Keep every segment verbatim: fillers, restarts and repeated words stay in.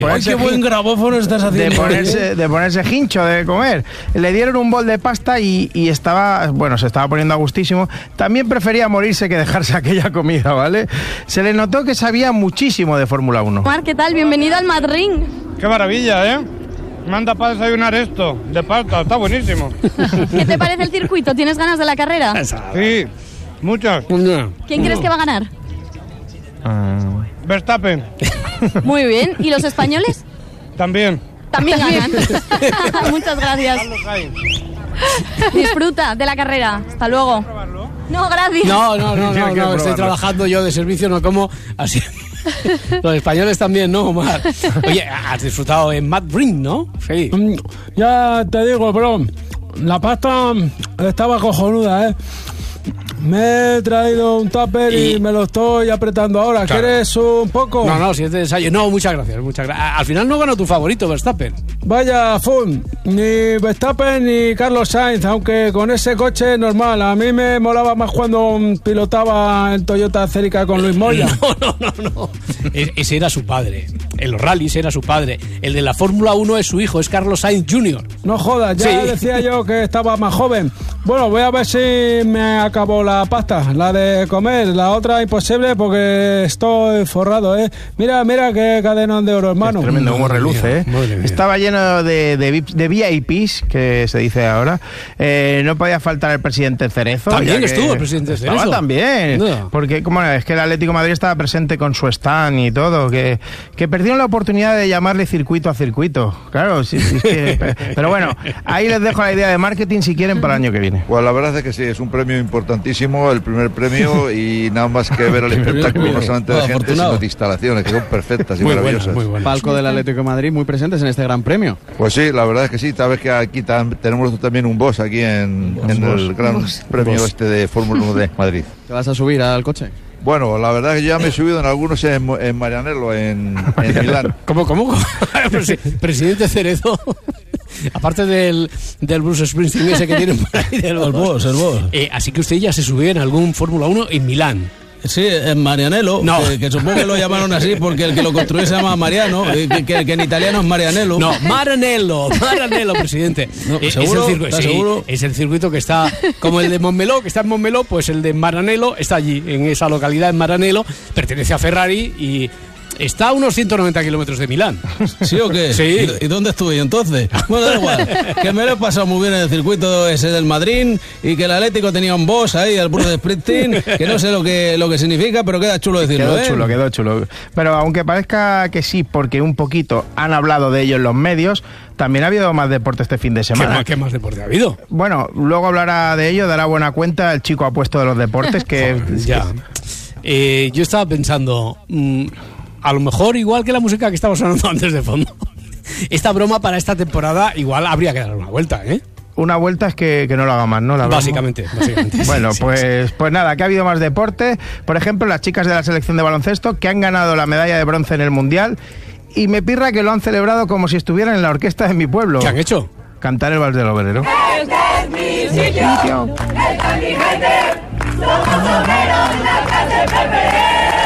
¡Ay, qué buen grabófono estás haciendo! De ponerse, de ponerse hincho, de comer. Le dieron un bol de pasta y, y estaba, bueno, se estaba poniendo a gustísimo. También prefería morirse que dejarse aquella comida, ¿vale? Se le notó que sabía muchísimo de Fórmula uno. Mar, ¿qué tal? Bienvenido al Madrid. ¡Qué maravilla, eh! Manda para desayunar esto, de pasta, está buenísimo. ¿Qué te parece el circuito? ¿Tienes ganas de la carrera? Sí, muchas. ¿Quién crees que va a ganar? Uh... Verstappen. Muy bien. ¿Y los españoles? También. También ganan. Muchas gracias. Disfruta de la carrera. Hasta luego. No, gracias. No, no, no, no, no estoy trabajando yo de servicio, no como así. Los españoles también, ¿no, Omar? Oye, has disfrutado en Mad Ring, ¿no? Sí. Ya te digo, bro, la pasta estaba cojonuda, ¿eh? Me he traído un tupper y, y me lo estoy apretando ahora. Claro. ¿Quieres un poco? No, no, si es de ensayo. No, muchas gracias, muchas gracias. Al final no ganó tu favorito, Verstappen. Vaya, Fun, ni Verstappen ni Carlos Sainz, aunque con ese coche normal. A mí me molaba más cuando pilotaba el Toyota Celica con Luis Moya. No, no, no, no. Ese era su padre. En los rallies era su padre. El de la Fórmula uno es su hijo, es Carlos Sainz junior No jodas, ya sí. Decía yo que estaba más joven. Bueno, voy a ver si me acabó la pasta, la de comer. La otra imposible porque estoy forrado, ¿eh? Mira, mira qué cadenón de oro, hermano. Es tremendo, como reluce, ¿eh? Estaba lleno de, de, de V I Ps, que se dice ahora. Eh, no podía faltar el presidente Cerezo. También estuvo el presidente Cerezo. Estaba también. No. Porque, como es que el Atlético de Madrid estaba presente con su stand y todo, que, que perdieron la oportunidad de llamarle circuito a circuito. Claro, sí, sí, es que, pero bueno, ahí les dejo la idea de marketing si quieren para el año que viene. Pues la verdad es que sí, es un premio importantísimo, el primer premio, y nada más que ver el espectáculo, no solamente de gente, sino de instalaciones, que son perfectas y muy maravillosas. Buenas, muy Palco del Atlético de Madrid, muy presentes en este gran premio. Pues sí, la verdad es que sí, tal vez que aquí tam, tenemos también un boss aquí en, en boss, el gran boss, premio boss. este de Fórmula uno de Madrid. ¿Te vas a subir al coche? Bueno, la verdad es que ya me he subido en algunos en, en Marianello, en, en Milán. ¿Cómo, cómo? Presidente Cerezo. Aparte del, del Bruce Springsteen ese que tienen por ahí. Del el boss, el boss. Eh, así que usted ya se subió en algún Fórmula uno en Milán. Sí, en Marianello, no. que, que supongo que lo llamaron así porque el que lo construyó se llama Mariano, que, que, que en italiano es Marianello. No, Maranello, Maranello, presidente. No, eh, ¿seguro? Es el, circuito, sí, ¿seguro? Es el circuito que está, como el de Montmeló, que está en Montmeló, pues el de Maranello está allí, en esa localidad, en Maranello, pertenece a Ferrari y... está a unos ciento noventa kilómetros de Milán. ¿Sí o qué? Sí. ¿Y dónde estuve yo entonces? Bueno, da igual. Que me lo he pasado muy bien en el circuito ese del Madrid y que el Atlético tenía un boss ahí, el Bruce Springsteen, que no sé lo que, lo que significa, pero queda chulo decirlo. Quedó ¿eh? chulo, quedó chulo. Pero aunque parezca que sí, porque un poquito han hablado de ello en los medios, también ha habido más deporte este fin de semana. ¿Qué más, qué más deporte ha habido? Bueno, luego hablará de ello, dará buena cuenta el chico apuesto de los deportes que... Joder, ya. Eh, yo estaba pensando... Mmm, a lo mejor, igual que la música que estaba sonando antes de fondo, esta broma para esta temporada igual habría que dar una vuelta, ¿eh? Una vuelta es que, que no lo haga más, ¿no? La básicamente, básicamente. Bueno, sí, pues, sí, sí. pues nada, que ha habido más deporte. Por ejemplo, las chicas de la selección de baloncesto que han ganado la medalla de bronce en el Mundial y me pirra que lo han celebrado como si estuvieran en la orquesta de mi pueblo. ¿Qué han hecho? Cantar el Vals del Obrero. Este es mi sitio, esta es mi gente, somos obreros de la clase Pepe.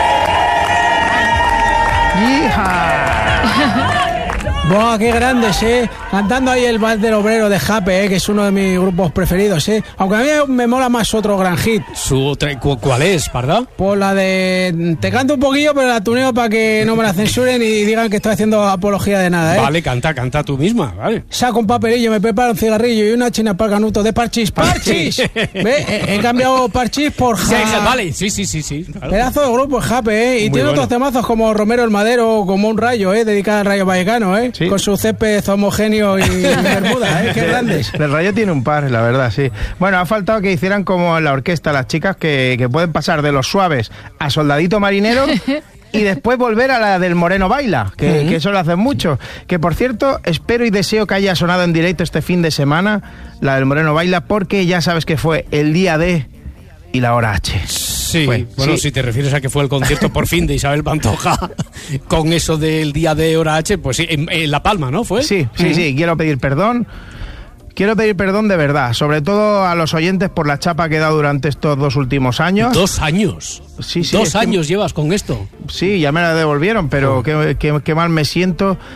¡Hija! ¡Buah, qué grandes, eh! Cantando ahí el Vals del Obrero de Jape, eh, que es uno de mis grupos preferidos, eh. Aunque a mí me mola más otro gran hit. Su ¿Cuál es, verdad? Pues la de... Te canto un poquillo, pero la tuneo para que no me la censuren y digan que estoy haciendo apología de nada, eh. Vale, canta, canta tú misma, vale. Saco un papelillo, me preparo un cigarrillo y una china para el canuto de Parchís. ¡Parchís! ¿Ves? He, he cambiado Parchís por Ja. Sí, vale, sí, sí, sí, sí. Claro. Pedazo de grupo es Jape, eh. Y muy tiene bueno. Otros temazos como Romero el Madero, como Un Rayo, eh. Dedicado al Rayo Vallecano, eh. Sí. Con su césped homogéneo y Bermuda, ¿eh? Qué grandes. El Rayo tiene un par, la verdad, sí. Bueno, ha faltado que hicieran como en la orquesta las chicas que, que pueden pasar de los suaves a Soldadito Marinero y después volver a la del Moreno Baila, que, uh-huh. que eso lo hacen mucho. Que, por cierto, espero y deseo que haya sonado en directo este fin de semana la del Moreno Baila, porque ya sabes que fue el día D y la hora H. Sí, fue, bueno, sí. Si te refieres a que fue el concierto por fin de Isabel Pantoja con eso del día de hora H, pues sí, en, en La Palma, ¿no? ¿Fue? Sí, sí, uh-huh. sí, quiero pedir perdón. quiero pedir perdón de verdad, sobre todo a los oyentes por la chapa que he dado durante estos dos últimos años. ¿Dos años? Sí, sí. ¿Dos es que- años llevas con esto? Sí, ya me la devolvieron, pero qué, qué- qué mal me siento